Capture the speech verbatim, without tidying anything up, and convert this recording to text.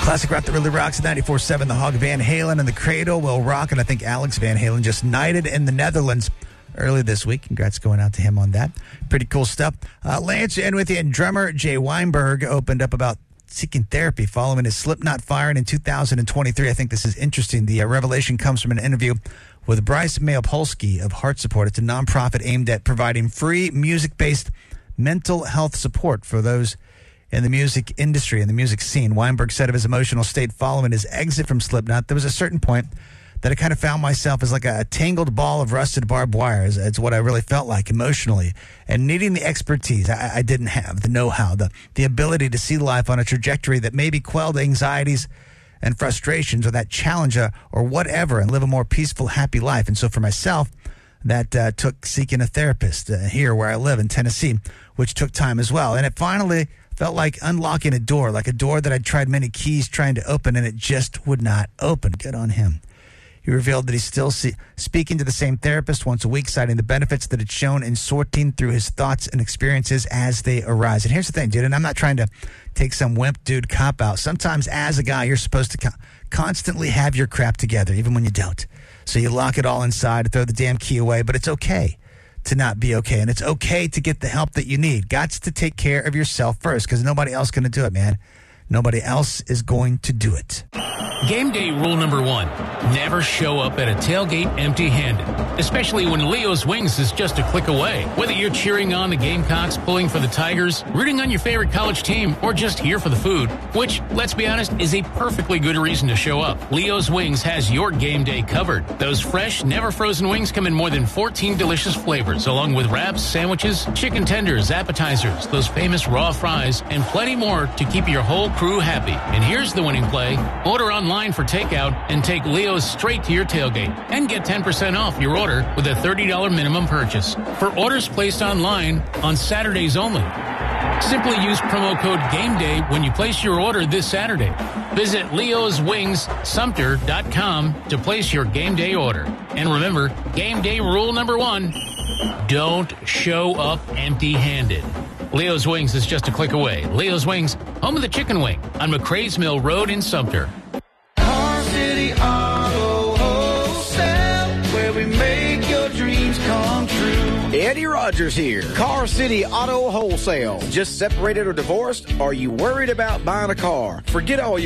Classic rock that really rocks at ninety-four point seven. The Hog Van Halen and the Cradle will rock. And I think Alex Van Halen just knighted in the Netherlands early this week. Congrats going out to him on that. Pretty cool stuff. Uh, Lance, in with you. And drummer Jay Weinberg opened up about seeking therapy following his Slipknot firing in two thousand twenty-three. I think this is interesting. The uh, revelation comes from an interview with Bryce Mayopolsky of Heart Support. It's a nonprofit aimed at providing free music-based mental health support for those in the music industry and the music scene. Weinberg said of his emotional state following his exit from Slipknot, there was a certain point that I kind of found myself as like a, a tangled ball of rusted barbed wires. It's what I really felt like emotionally, and needing the expertise I, I didn't have, the know-how, the, the ability to see life on a trajectory that maybe quelled anxieties and frustrations or that challenge uh, or whatever, and live a more peaceful, happy life. And so for myself, that uh, took seeking a therapist uh, here where I live in Tennessee, which took time as well. And it finally felt like unlocking a door, like a door that I'd tried many keys trying to open, and it just would not open. Good on him. He revealed that he's still see, speaking to the same therapist once a week, citing the benefits that it's shown in sorting through his thoughts and experiences as they arise. And here's the thing, dude, and I'm not trying to take some wimp dude cop out. Sometimes as a guy, you're supposed to co- constantly have your crap together, even when you don't. So you lock it all inside, throw the damn key away, but it's okay to not be okay. And it's okay to get the help that you need. Gots to take care of yourself first, because nobody else is going to do it, man. Nobody else is going to do it. Game day rule number one. Never show up at a tailgate empty-handed, especially when Leo's Wings is just a click away. Whether you're cheering on the Gamecocks, pulling for the Tigers, rooting on your favorite college team, or just here for the food, which, let's be honest, is a perfectly good reason to show up, Leo's Wings has your game day covered. Those fresh, never-frozen wings come in more than fourteen delicious flavors, along with wraps, sandwiches, chicken tenders, appetizers, those famous raw fries, and plenty more to keep your whole crew happy. And here's the winning play. Order online for takeout and take Leo's straight to your tailgate and get ten percent off your order with a thirty dollars minimum purchase. For orders placed online on Saturdays only, simply use promo code GAMEDAY when you place your order this Saturday. Visit leos wings sumter dot com to place your game day order. And remember, game day rule number one, don't show up empty-handed. Leo's Wings is just a click away. Leo's Wings, home of the chicken wing on McCrae's Mill Road in Sumter. Car City Auto Wholesale, where we make your dreams come true. Eddie Rogers here. Car City Auto Wholesale. Just separated or divorced? Are you worried about buying a car? Forget all your